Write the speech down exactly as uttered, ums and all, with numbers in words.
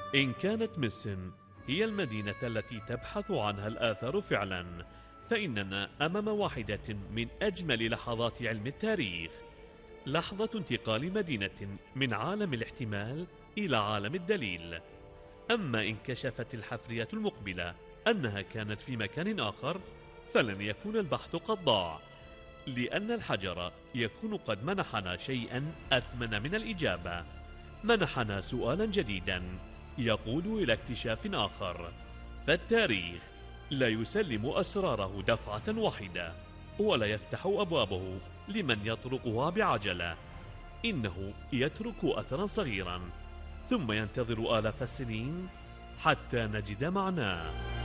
إن كانت مصر هي المدينة التي تبحث عنها الآثار فعلا، فإننا أمام واحدة من أجمل لحظات علم التاريخ، لحظة انتقال مدينة من عالم الاحتمال إلى عالم الدليل. أما إن كشفت الحفرية المقبلة أنها كانت في مكان آخر، فلن يكون البحث قد ضاع، لأن الحجر يكون قد منحنا شيئا أثمن من الإجابة، منحنا سؤالا جديدا يقود إلى اكتشاف آخر. فالتاريخ لا يسلم أسراره دفعة واحدة، ولا يفتح أبوابه لمن يطرقها بعجلة، إنه يترك أثرا صغيرا ثم ينتظر آلاف السنين حتى نجد معناه.